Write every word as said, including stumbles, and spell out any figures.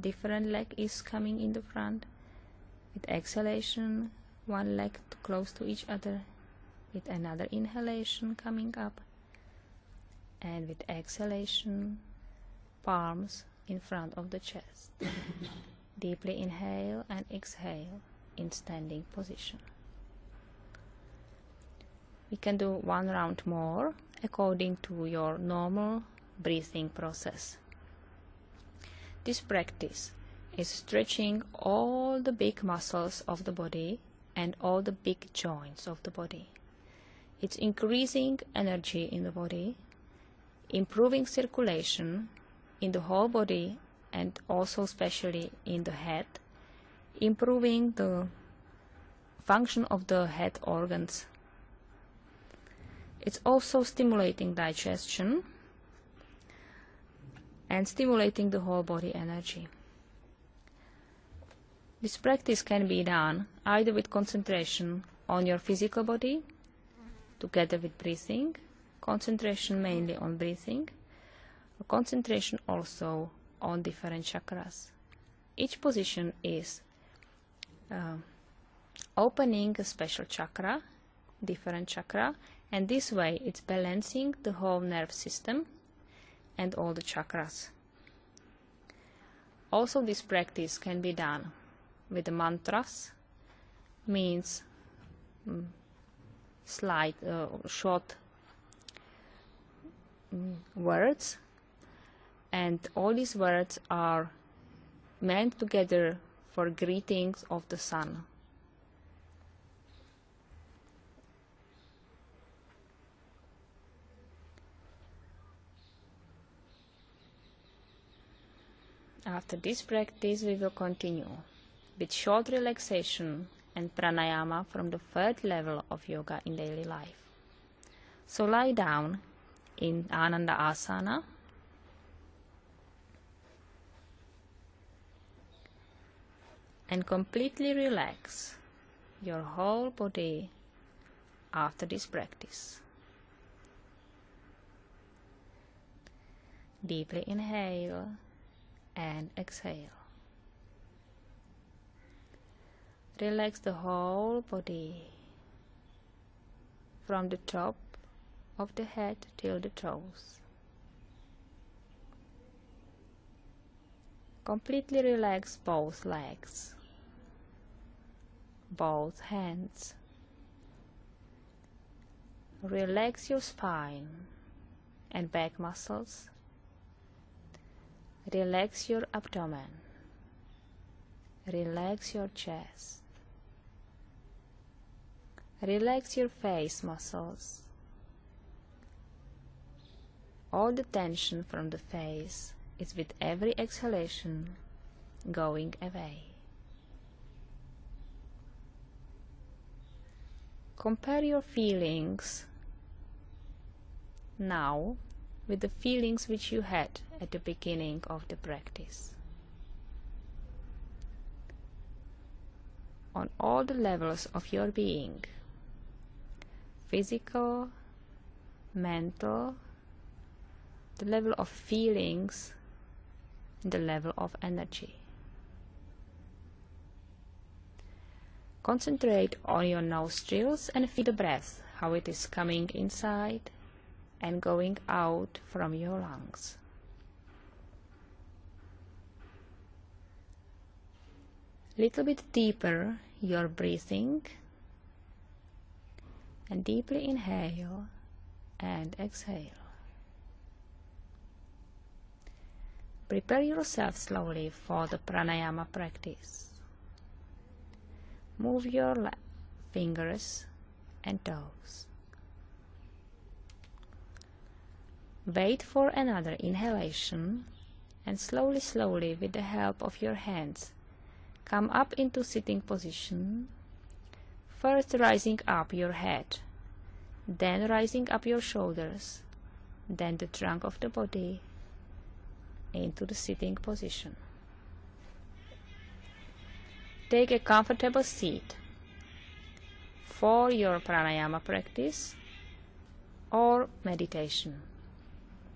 different leg is coming in the front. With exhalation, one leg close to each other. With another inhalation coming up. And with exhalation, palms in front of the chest. Deeply inhale and exhale in standing position. We can do one round more according to your normal breathing process. This practice is stretching all the big muscles of the body and all the big joints of the body. It's increasing energy in the body, improving circulation in the whole body and also especially in the head, improving the function of the head organs. It's also stimulating digestion and stimulating the whole body energy. This practice can be done either with concentration on your physical body, together with breathing, concentration mainly on breathing, or concentration also on different chakras. Each position is uh, opening a special chakra, different chakra, and this way it's balancing the whole nerve system and all the chakras. Also, this practice can be done with the mantras, means mm, slight, uh, short mm, words, and all these words are meant together for greetings of the sun. After this practice, we will continue with short relaxation and pranayama from the third level of yoga in daily life. So lie down in Ananda Asana. And completely relax your whole body after this practice. Deeply inhale and exhale. Relax the whole body from the top of the head till the toes. Completely relax both legs, both hands. Relax your spine and back muscles. Relax your abdomen. Relax your chest. Relax your face muscles. All the tension from the face is with every exhalation going away. Compare your feelings now with the feelings which you had at the beginning of the practice. On all the levels of your being, physical, mental, the level of feelings, the level of energy. Concentrate on your nostrils and feel the breath, how it is coming inside and going out from your lungs. Little bit deeper your breathing, and deeply inhale and exhale. Prepare yourself slowly for the pranayama practice. Move your fingers and toes. Wait for another inhalation and slowly, slowly, with the help of your hands, come up into sitting position, first rising up your head, then rising up your shoulders, then the trunk of the body into the sitting position. Take a comfortable seat for your pranayama practice or meditation.